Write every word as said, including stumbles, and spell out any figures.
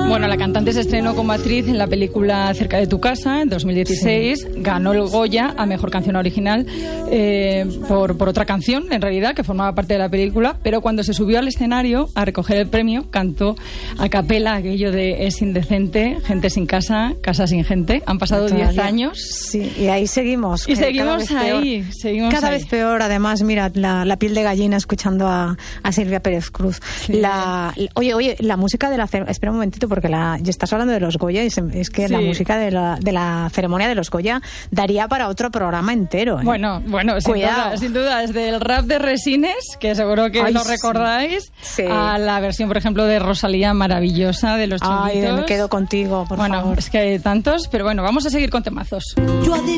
Bueno, la cantante se estrenó como actriz en la película Cerca de tu casa en dos mil dieciséis. Sí. Ganó el Goya a Mejor Canción Original eh, por, por otra canción, en realidad, que formaba parte de la película. Pero cuando se subió al escenario a recoger el premio, cantó a capela aquello de es indecente, gente sin casa, casa sin gente. Han pasado diez años. Sí, y ahí seguimos. Y seguimos ahí. Seguimos cada ahí. vez peor. Además, mira, la, la piel de gallina escuchando a, a Silvia Pérez Cruz. Sí. La, oye, oye, la música de la... Espera un momentito, porque la, ya estás hablando de los Goya, y es que sí. La música de la, de la ceremonia de los Goya daría para otro programa entero. ¿eh? Bueno, bueno, sin duda, sin duda, desde el rap de Resines, que seguro que Ay, lo recordáis, sí. a la versión, por ejemplo, de Rosalía maravillosa de Los Chunguitos. Ay, me quedo contigo, por bueno, favor. Bueno, es que hay tantos, pero bueno, vamos a seguir con temazos. Yo